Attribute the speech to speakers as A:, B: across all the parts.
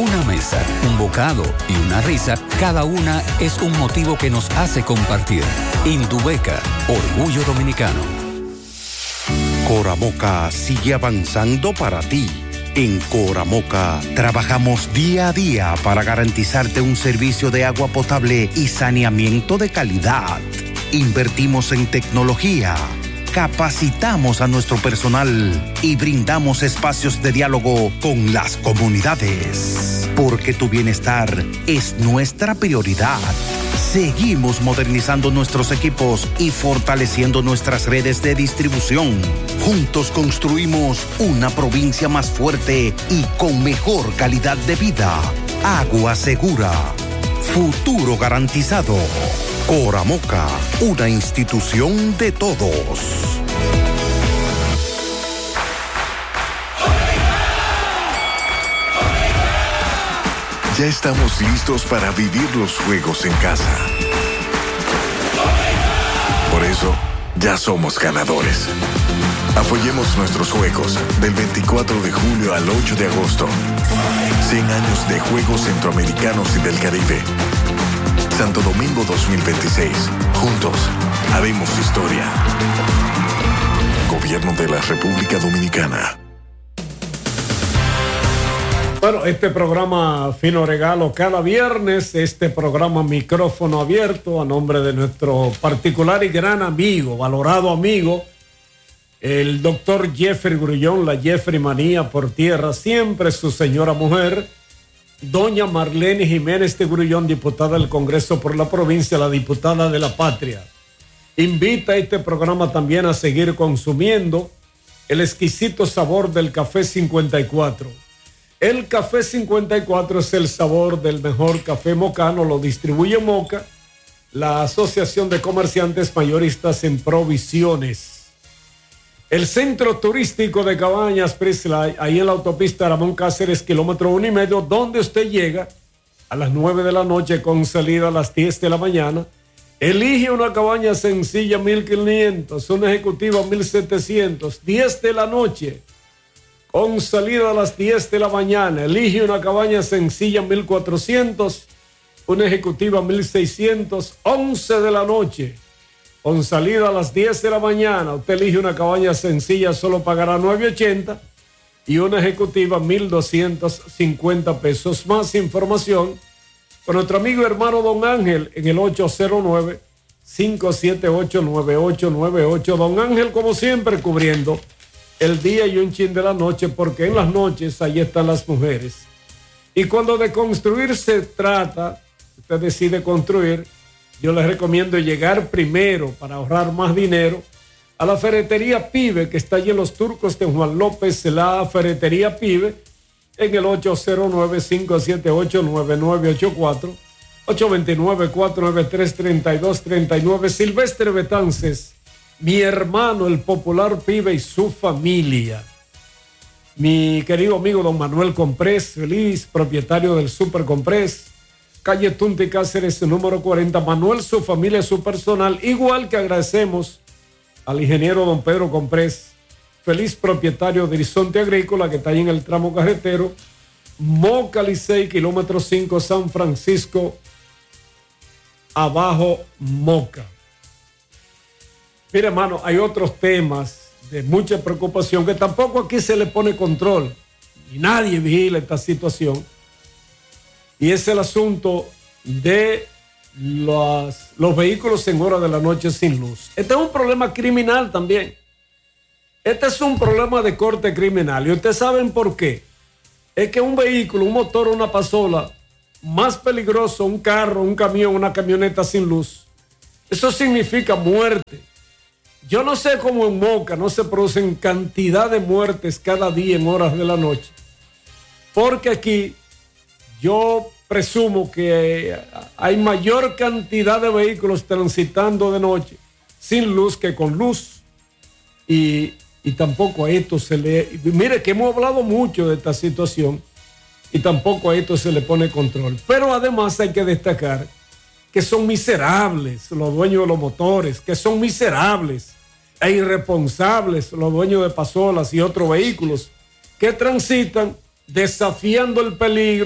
A: Una mesa, un bocado y una risa, cada una es un motivo que nos hace compartir. Indubeca, orgullo dominicano.
B: Coramoca sigue avanzando para ti. En Coramoca trabajamos día a día para garantizarte un servicio de agua potable y saneamiento de calidad. Invertimos en tecnología, capacitamos a nuestro personal y brindamos espacios de diálogo con las comunidades. Porque tu bienestar es nuestra prioridad. Seguimos modernizando nuestros equipos y fortaleciendo nuestras redes de distribución. Juntos construimos una provincia más fuerte y con mejor calidad de vida. Agua segura. Futuro garantizado. Coramoca, una institución de todos.
C: Ya estamos listos para vivir los juegos en casa. Por eso, ya somos ganadores. Apoyemos nuestros juegos del 24 de julio al 8 de agosto. 100 años de Juegos Centroamericanos y del Caribe. Santo Domingo 2026. Juntos, haremos historia. Gobierno de la República Dominicana.
D: Bueno, este programa Fino Regalo cada viernes, este programa Micrófono Abierto, a nombre de nuestro particular y gran amigo, valorado amigo, el doctor Jeffrey Grullón, la Jeffrey Manía por tierra, siempre su señora mujer, doña Marlene Jiménez de Grullón, diputada del Congreso por la provincia, la diputada de la patria. Invita a este programa también a seguir consumiendo el exquisito sabor del Café 54. El Café 54 es el sabor del mejor café mocano, lo distribuye Moca, la Asociación de Comerciantes Mayoristas en Provisiones. El Centro Turístico de Cabañas Prislay, ahí en la autopista Ramón Cáceres, kilómetro 1,5, donde usted llega a las 9 de la noche con salida a las 10 de la mañana. Elige una cabaña sencilla 1,500, una ejecutiva 1,700, 10 de la noche. Con salida a las 10 de la mañana, elige una cabaña sencilla 1,400, una ejecutiva 1,600, 11 de la noche. Con salida a las 10 de la mañana, usted elige una cabaña sencilla, solo pagará 9.80 y una ejecutiva 1,250 pesos. Más información con nuestro amigo y hermano Don Ángel en el 809-578-9898. Don Ángel, como siempre, cubriendo el día y un chin de la noche, porque en las noches ahí están las mujeres. Y cuando de construir se trata, usted decide construir, yo les recomiendo llegar primero para ahorrar más dinero a la Ferretería Pibe, que está allí en Los Turcos de Juan López, la Ferretería Pibe, en el 809-578-9984, 829-493-3239. Silvestre Betances, mi hermano, el popular Pibe y su familia. Mi querido amigo don Manuel Comprés, feliz, propietario del Super Comprés, calle Tunti Cáceres, número 40. Manuel, su familia, su personal, igual que agradecemos al ingeniero don Pedro Comprés, feliz propietario de Horizonte Agrícola, que está ahí en el tramo carretero, Moca Licey, kilómetro 5, San Francisco, abajo Moca. Mire, hermano, hay otros temas de mucha preocupación que tampoco aquí se le pone control y nadie vigila esta situación, y es el asunto de los vehículos en hora de la noche sin luz. Este es un problema criminal también. Este es un problema de corte criminal, y ustedes saben por qué. Es que un vehículo, un motor, una pasola, más peligroso, un carro, un camión, una camioneta sin luz, eso significa muerte. Yo no sé cómo en Moca no se producen cantidad de muertes cada día en horas de la noche, porque aquí yo presumo que hay mayor cantidad de vehículos transitando de noche sin luz que con luz, y tampoco a esto se le... Mire que hemos hablado mucho de esta situación y tampoco a esto se le pone control. Pero además hay que destacar que son miserables los dueños de los motores, que son miserables e irresponsables los dueños de pasolas y otros vehículos que transitan desafiando el peligro,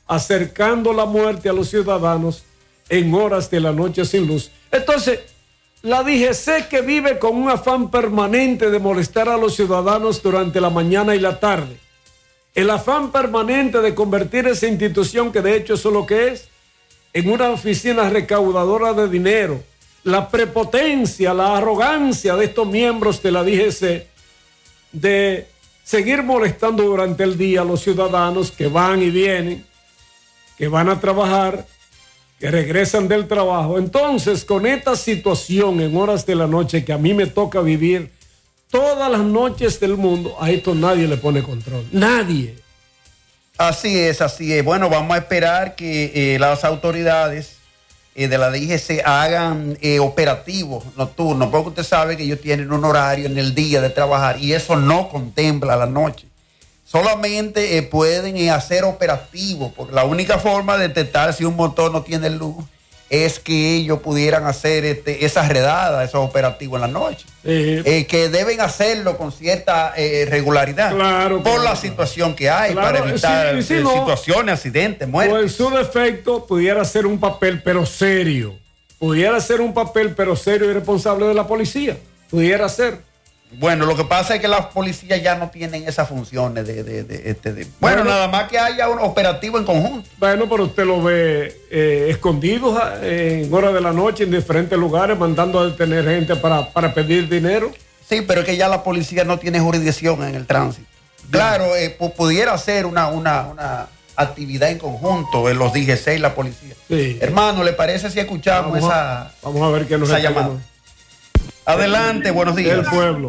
D: acercando la muerte a los ciudadanos en horas de la noche sin luz. Entonces, la DGC, que vive con un afán permanente de molestar a los ciudadanos durante la mañana y la tarde, el afán permanente de convertir esa institución, que de hecho eso es lo que es, en una oficina recaudadora de dinero, la prepotencia, la arrogancia de estos miembros de la DGC de seguir molestando durante el día a los ciudadanos que van y vienen, que van a trabajar, que regresan del trabajo. Entonces, con esta situación en horas de la noche que a mí me toca vivir todas las noches del mundo, a esto nadie le pone control. Nadie.
E: Así es, así es. Bueno, vamos a esperar que las autoridades de la DGC hagan operativos nocturnos, porque usted sabe que ellos tienen un horario en el día de trabajar y eso no contempla la noche. Solamente pueden hacer operativos, porque la única forma de detectar si un motor no tiene luz es que ellos pudieran hacer esas redadas, esos operativos en la noche. Que deben hacerlo con cierta regularidad.
D: Claro,
E: por la situación que hay,
D: claro,
E: para evitar situaciones, accidentes, muertes.
D: O en su defecto pudiera ser un papel, pero serio. Pudiera ser un papel, pero serio y responsable de la policía. Pudiera ser.
E: Bueno, lo que pasa es que las policías ya no tienen esas funciones bueno, nada más que haya un operativo en conjunto.
D: Bueno, pero usted lo ve escondidos en horas de la noche en diferentes lugares, mandando a detener gente para pedir dinero.
E: Sí, pero es que ya la policía no tiene jurisdicción en el tránsito. Claro, pudiera ser una actividad en conjunto en los DGC y la policía. Sí. Hermano, ¿le parece si escuchamos
D: vamos a ver qué nos
E: llamada? Adelante, buenos días.
D: El pueblo.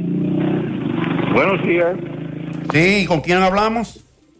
F: Buenos días.
E: Sí, ¿con quién hablamos?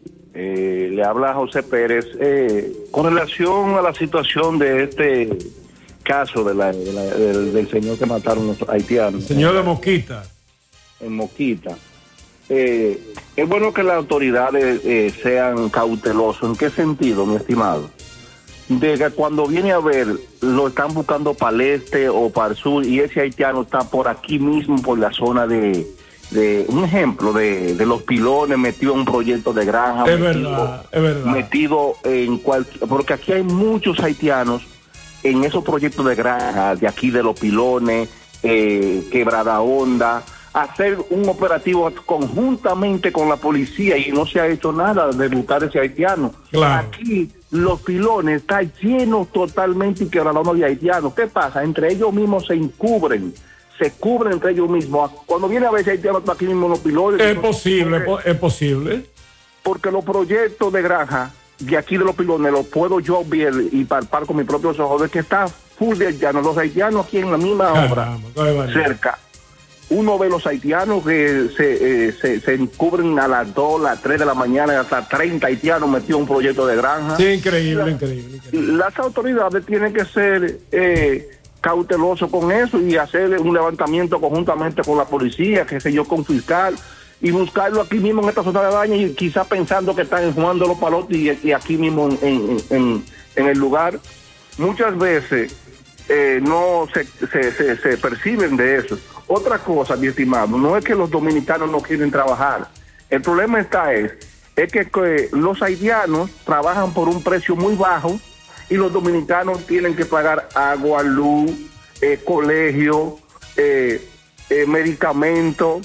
F: Le habla José Pérez. Con relación a la situación de este caso del señor que mataron los haitianos.
D: El señor de Moquita.
F: En Moquita. Es bueno que las autoridades sean cautelosos. ¿En qué sentido, mi estimado? De que cuando viene a ver, lo están buscando para el este o para el sur, y ese haitiano está por aquí mismo, por la zona de un ejemplo, de los Pilones, metido en un proyecto de granja.
D: Es verdad.
F: Metido en porque aquí hay muchos haitianos en esos proyectos de granja, de aquí de los Pilones, Quebrada Honda, hacer un operativo conjuntamente con la policía, y no se ha hecho nada de buscar ese haitiano.
D: Claro.
F: Aquí los Pilones está lleno totalmente y quebrado de haitianos. ¿Qué pasa? Entre ellos mismos se cubren entre ellos mismos. Cuando viene a ver ese haitiano aquí mismo en los Pilones.
D: Es posible.
F: Porque los proyectos de granja de aquí de los Pilones los puedo yo ver y palpar con mis propios ojos, de que está full de haitianos. Los haitianos aquí en la misma obra, cerca. Uno ve los haitianos que se encubren a las 2, las 3 de la mañana, hasta 30 haitianos metidos en un proyecto de granja.
D: Sí, increíble.
F: Las autoridades tienen que ser cautelosos con eso y hacer un levantamiento conjuntamente con la policía, qué sé yo, con fiscal, y buscarlo aquí mismo en esta zona de daño, y quizás pensando que están jugando los palotes y aquí mismo en el lugar. Muchas veces no se perciben de eso. Otra cosa, mi estimado, no es que los dominicanos no quieren trabajar. El problema es que los haitianos trabajan por un precio muy bajo y los dominicanos tienen que pagar agua, luz, colegio, medicamentos,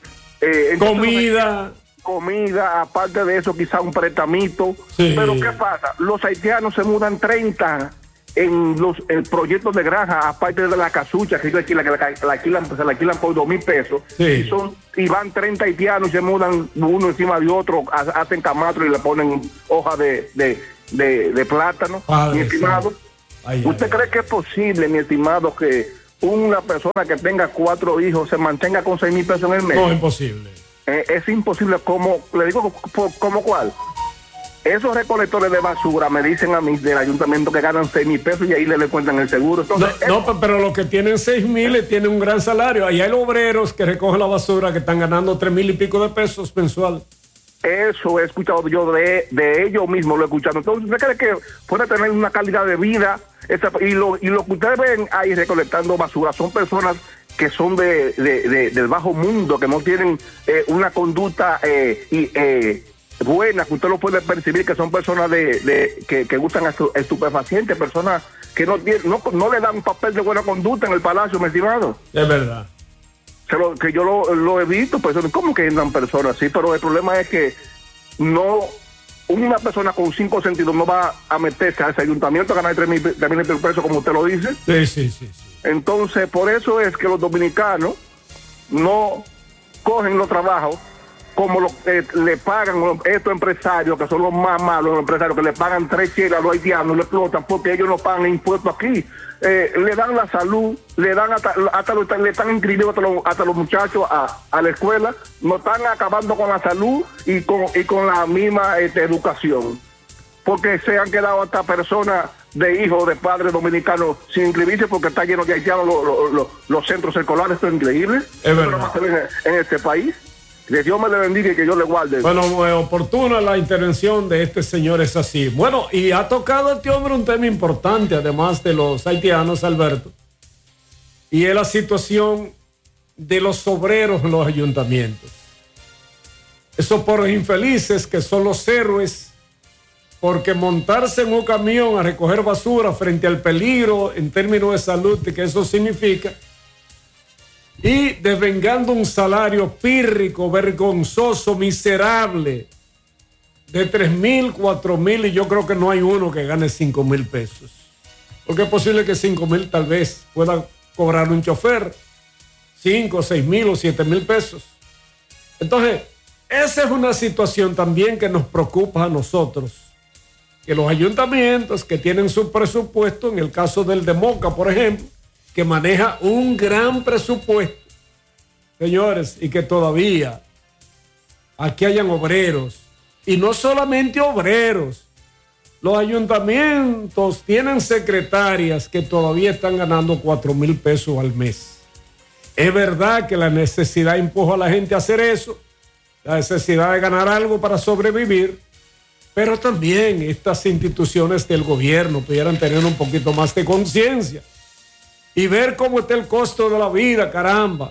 F: comida, aparte de eso quizá un prestamito.
D: Sí.
F: Pero ¿qué pasa? Los haitianos se mudan 30 en los proyectos de granja, aparte de la casucha, que se la alquilan por 2,000 pesos.
D: Sí.
F: Y van 30 haitianos, se mudan uno encima de otro, hacen camastro y le ponen hoja de plátano.
D: Padre,
F: mi estimado, ¿usted cree que es posible, mi estimado, que una persona que tenga 4 hijos se mantenga con 6,000 pesos en el mes?
D: No, es imposible.
F: Es imposible. Le digo, ¿cómo cuál? Esos recolectores de basura me dicen a mí del ayuntamiento que ganan 6,000 pesos y ahí le cuentan el seguro. Entonces,
D: pero los que tienen 6,000 tienen un gran salario. Ahí hay obreros que recogen la basura que están ganando 3,000 y pico de pesos mensual.
F: Eso he escuchado yo de ellos mismos, lo he escuchado. Entonces, ¿usted cree que puede tener una calidad de vida? Y lo que ustedes ven ahí recolectando basura son personas que son del bajo mundo, que no tienen una conducta buenas, que usted lo puede percibir, que son personas que gustan estupefacientes, personas que no le dan un papel de buena conducta en el palacio, mi estimado.
D: Es verdad.
F: Que yo lo he visto, personas, ¿cómo que entran personas así? Pero el problema es que una persona con 5 sentidos no va a meterse a ese ayuntamiento a ganar 3.000 pesos, como usted lo dice.
D: Sí.
F: Entonces, por eso es que los dominicanos no cogen los trabajos como le pagan estos empresarios, que son los más malos, los empresarios que le pagan 3 chelas a los haitianos, le explotan porque ellos no pagan impuestos aquí. Le dan la salud, le dan le están inscribiendo hasta los muchachos a la escuela, no están acabando con la salud y con la misma educación, porque se han quedado hasta personas de hijos de padres dominicanos sin inscribirse porque está lleno de haitianos los centros escolares. Esto es increíble.
D: Es verdad.
F: En este país. Que Dios me le bendiga y que yo le guarde.
D: Bueno, oportuna la intervención de este señor, es así. Bueno, y ha tocado este hombre un tema importante, además de los haitianos, Alberto, y es la situación de los obreros en los ayuntamientos. Esos pobres infelices que son los héroes, porque montarse en un camión a recoger basura frente al peligro en términos de salud que eso significa, y desvengando un salario pírrico, vergonzoso, miserable, de 3,000, 4,000, y yo creo que no hay uno que gane 5,000 pesos. Porque es posible que 5,000 tal vez pueda cobrar un chofer, 5, 6,000 o 7,000 pesos. Entonces, esa es una situación también que nos preocupa a nosotros, que los ayuntamientos que tienen su presupuesto, en el caso del de Moca, por ejemplo, que maneja un gran presupuesto, señores, y que todavía aquí hayan obreros, y no solamente obreros, los ayuntamientos tienen secretarias que todavía están ganando 4,000 pesos al mes. Es verdad que la necesidad empuja a la gente a hacer eso, la necesidad de ganar algo para sobrevivir, pero también estas instituciones del gobierno pudieran tener un poquito más de conciencia y ver cómo está el costo de la vida, caramba,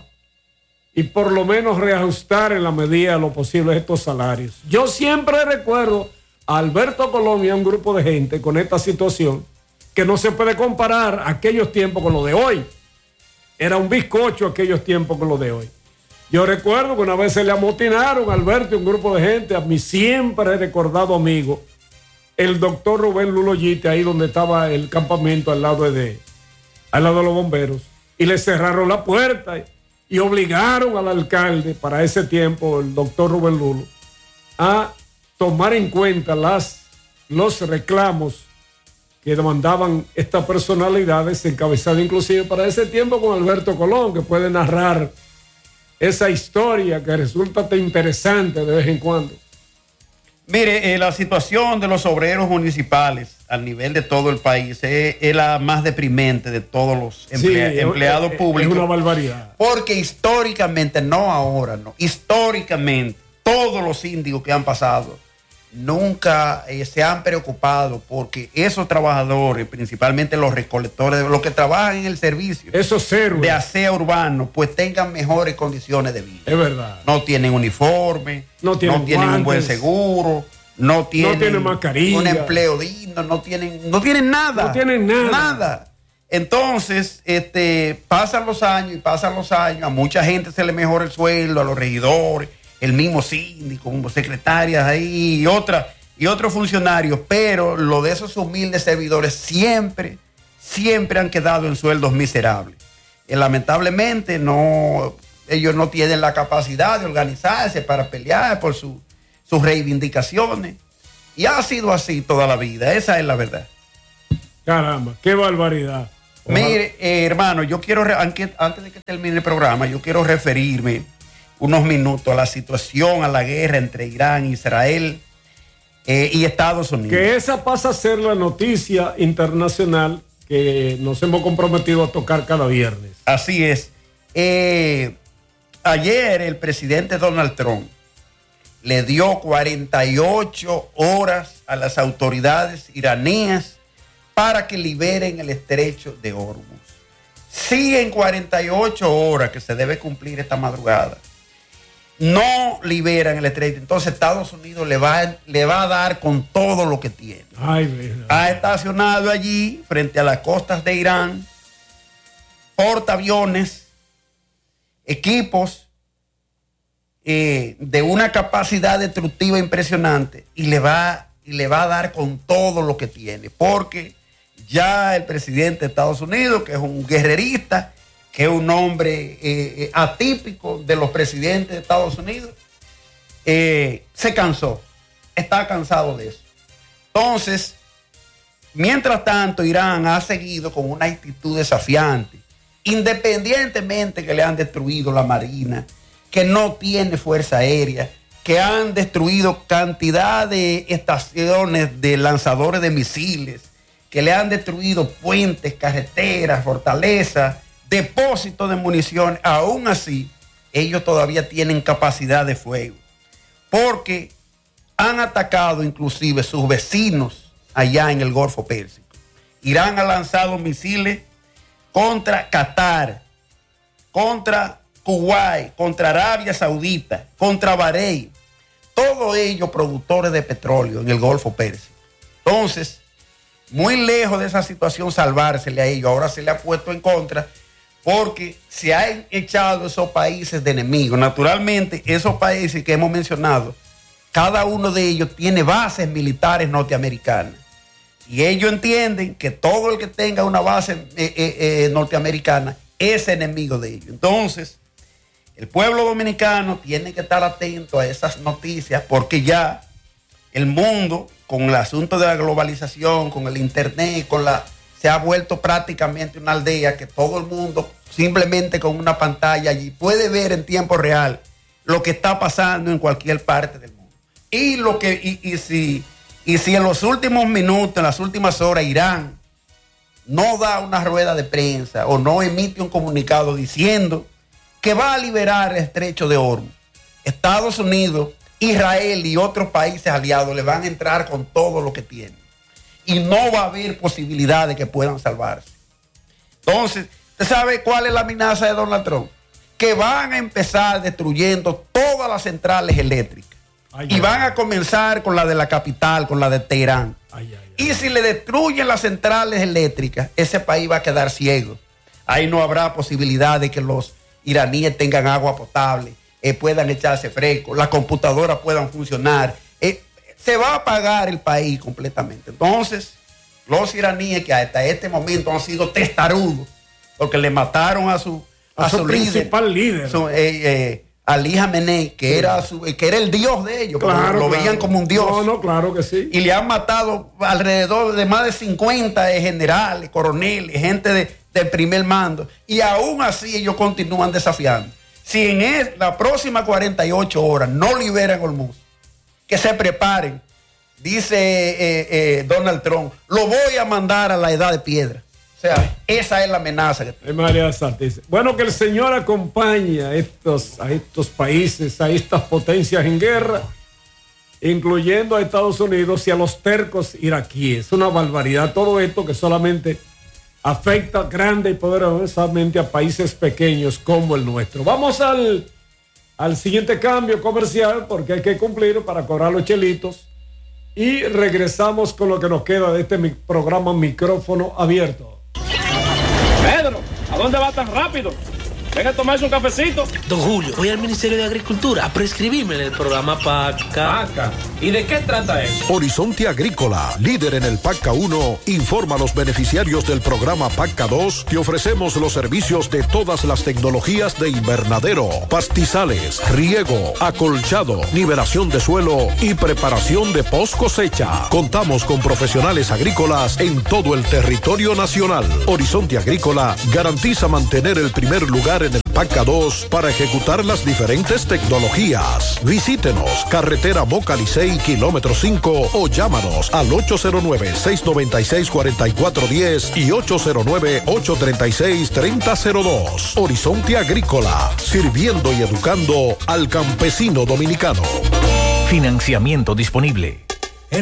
D: y por lo menos reajustar en la medida de lo posible estos salarios. Yo siempre recuerdo a Alberto Colón y a un grupo de gente con esta situación, que no se puede comparar aquellos tiempos con lo de hoy. Era un bizcocho aquellos tiempos con lo de hoy. Yo recuerdo que una vez se le amotinaron a Alberto y un grupo de gente, a mi siempre recordado amigo, el doctor Rubén Luloyite, ahí donde estaba el campamento al lado de los bomberos, y le cerraron la puerta y obligaron al alcalde, para ese tiempo, el doctor Rubén Lulo, a tomar en cuenta los reclamos que demandaban estas personalidades, encabezadas inclusive para ese tiempo con Alberto Colón, que puede narrar esa historia que resulta tan interesante de vez en cuando.
E: Mire, la situación de los obreros municipales al nivel de todo el país es la más deprimente de todos los empleados públicos.
D: Es una barbaridad.
E: Porque históricamente, no ahora, no, históricamente, todos los síndicos que han pasado nunca se han preocupado porque esos trabajadores, principalmente los recolectores, los que trabajan en el servicio de aseo urbano, pues tengan mejores condiciones de vida.
D: Es verdad.
E: No tienen uniforme, no tienen un buen seguro, no tienen
D: mascarilla,
E: un empleo digno, no tienen nada.
D: No tienen nada.
E: Nada. Entonces, pasan los años, a mucha gente se le mejora el sueldo, a los regidores, el mismo síndico, como secretarias ahí y otros funcionarios, pero lo de esos humildes servidores siempre han quedado en sueldos miserables. Y lamentablemente ellos no tienen la capacidad de organizarse para pelear por sus reivindicaciones. Y ha sido así toda la vida, esa es la verdad.
D: Caramba, qué barbaridad. Ojalá.
E: Mire, hermano, yo quiero, antes de que termine el programa, yo quiero referirme unos minutos a la situación, a la guerra entre Irán, Israel y Estados Unidos. Que
D: esa pasa a ser la noticia internacional que nos hemos comprometido a tocar cada viernes.
E: Así es. Ayer el presidente Donald Trump le dio 48 horas a las autoridades iraníes para que liberen el estrecho de Hormuz. Siguen 48 horas que se debe cumplir esta madrugada. no liberan el extradición, entonces Estados Unidos le va a dar con todo lo que tiene. Ha estacionado allí, frente a las costas de Irán, portaaviones, equipos de una capacidad destructiva impresionante, y le va a dar con todo lo que tiene, porque ya el presidente de Estados Unidos, que es un guerrerista, que es un hombre atípico de los presidentes de Estados Unidos, se cansó, está cansado de eso. Entonces, mientras tanto, Irán ha seguido con una actitud desafiante, independientemente que le han destruido la marina, que no tiene fuerza aérea, que han destruido cantidad de estaciones de lanzadores de misiles, que le han destruido puentes, carreteras, fortalezas, depósitos de munición. Aún así, ellos todavía tienen capacidad de fuego, porque han atacado inclusive sus vecinos allá en el Golfo Pérsico. Irán ha lanzado misiles contra Qatar, contra Kuwait, contra Arabia Saudita, contra Bahrein, todos ellos productores de petróleo en el Golfo Pérsico. Entonces, muy lejos de esa situación salvársele a ellos, ahora se le ha puesto en contra, porque se han echado esos países de enemigos. Naturalmente, esos países que hemos mencionado, cada uno de ellos tiene bases militares norteamericanas. Y ellos entienden que todo el que tenga una base norteamericana es enemigo de ellos. Entonces, el pueblo dominicano tiene que estar atento a esas noticias, porque ya el mundo, con el asunto de la globalización, con el internet, se ha vuelto prácticamente una aldea que todo el mundo simplemente con una pantalla allí puede ver en tiempo real lo que está pasando en cualquier parte del mundo. Y si en los últimos minutos, en las últimas horas, Irán no da una rueda de prensa o no emite un comunicado diciendo que va a liberar el estrecho de Hormuz, Estados Unidos, Israel y otros países aliados le van a entrar con todo lo que tienen. Y no va a haber posibilidad de que puedan salvarse. Entonces, ¿usted sabe cuál es la amenaza de Donald Trump? Que van a empezar destruyendo todas las centrales eléctricas. Y van a comenzar con la de la capital, con la de Teherán. Y si le destruyen las centrales eléctricas, ese país va a quedar ciego. Ahí no habrá posibilidad de que los iraníes tengan agua potable, puedan echarse fresco, las computadoras puedan funcionar. Se va a apagar el país completamente. Entonces, los iraníes que hasta este momento han sido testarudos, porque le mataron a su
D: principal líder.
E: Ali Jamenei, que era el dios de ellos,
D: claro,
E: lo veían como un dios.
D: No, claro que sí.
E: Y le han matado alrededor de más de 50 generales, coroneles, gente de primer mando. Y aún así ellos continúan desafiando. Si en la próxima 48 horas no liberan Hormuz, que se preparen, dice Donald Trump, lo voy a mandar a la edad de piedra. O sea, esa es la amenaza que tiene.
D: María Santísima. Bueno, que el Señor acompañe a estos países, a estas potencias en guerra, incluyendo a Estados Unidos y a los tercos iraquíes. Es una barbaridad todo esto que solamente afecta grande y poderosamente a países pequeños como el nuestro. Vamos al siguiente cambio comercial, porque hay que cumplir para cobrar los chelitos, y regresamos con lo que nos queda de este programa Micrófono Abierto.
G: Pedro, ¿a dónde va tan rápido? Venga a tomarse un cafecito.
H: Don Julio, voy al Ministerio de Agricultura a prescribirme en el programa PACA.
G: PACA. ¿Y de qué trata eso?
I: Horizonte Agrícola, líder en el PACA 1, informa a los beneficiarios del programa PACA 2 que ofrecemos los servicios de todas las tecnologías de invernadero, pastizales, riego, acolchado, nivelación de suelo y preparación de post cosecha. Contamos con profesionales agrícolas en todo el territorio nacional. Horizonte Agrícola garantiza mantener el primer lugar en el PACA 2 para ejecutar las diferentes tecnologías. Visítenos, carretera Moca Licey, kilómetro 5, o llámanos al 809-696-4410 y 809-836-3002. Horizonte Agrícola, sirviendo y educando al campesino dominicano.
J: Financiamiento disponible.